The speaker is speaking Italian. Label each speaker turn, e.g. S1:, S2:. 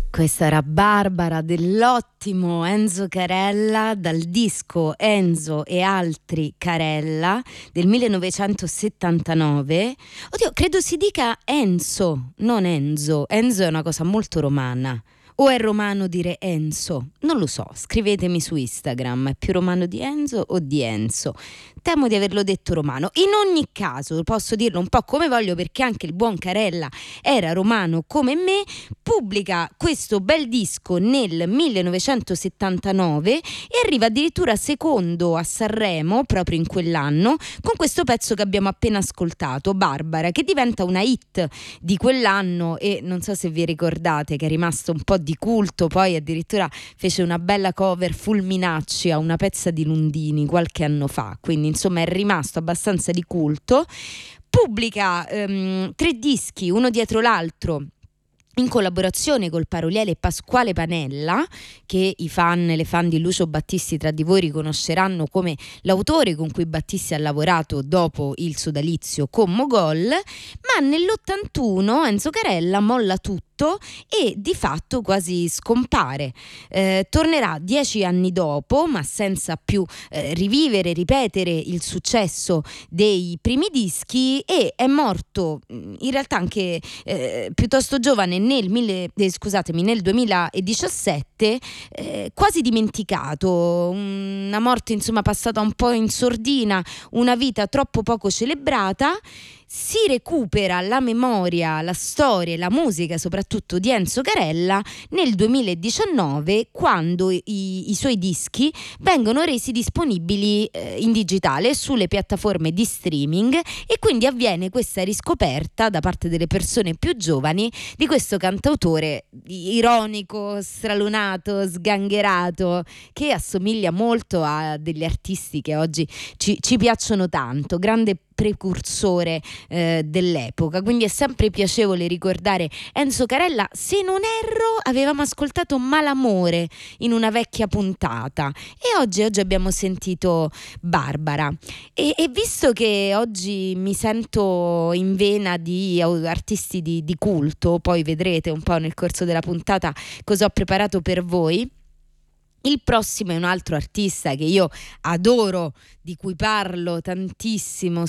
S1: Questa era Barbara dell'ottimo Enzo Carella dal disco Enzo e altri Carella del 1979. Oddio, credo si dica Enzo, non Enzo. Enzo è una cosa molto romana. O è romano dire Enzo? Non lo so, scrivetemi su Instagram, è più romano di Enzo o di Enzo? Temo di averlo detto romano. In ogni caso, posso dirlo un po' come voglio, perché anche il buon Carella era romano come me. Pubblica questo bel disco nel 1979 e arriva addirittura secondo a Sanremo proprio in quell'anno con questo pezzo che abbiamo appena ascoltato, Barbara, che diventa una hit di quell'anno e non so se vi ricordate che è rimasto un po' di culto. Poi addirittura fece una bella cover Fulminacci a una pezza di Lundini qualche anno fa, quindi insomma è rimasto abbastanza di culto. Pubblica 3 dischi uno dietro l'altro in collaborazione col paroliere Pasquale Panella, che i fan e le fan di Lucio Battisti tra di voi riconosceranno come l'autore con cui Battisti ha lavorato dopo il sodalizio con Mogol. Ma nell'81 Enzo Carella molla tutto e di fatto quasi scompare. Tornerà 10 anni dopo, ma senza più rivivere, ripetere il successo dei primi dischi, e è morto in realtà anche piuttosto giovane nel 2017, quasi dimenticato, una morte insomma passata un po' in sordina, una vita troppo poco celebrata. Si recupera la memoria, la storia e la musica soprattutto di Enzo Carella nel 2019, quando i suoi dischi vengono resi disponibili in digitale sulle piattaforme di streaming, e quindi avviene questa riscoperta da parte delle persone più giovani di questo cantautore ironico, stralunato, sgangherato, che assomiglia molto a degli artisti che oggi ci piacciono tanto, grande precursore dell'epoca. Quindi è sempre piacevole ricordare Enzo Carella. Se non erro avevamo ascoltato Malamore in una vecchia puntata e oggi abbiamo sentito Barbara, e visto che oggi mi sento in vena di artisti di culto, poi vedrete un po' nel corso della puntata cosa ho preparato per voi. Il prossimo è un altro artista che io adoro, di cui parlo tantissimo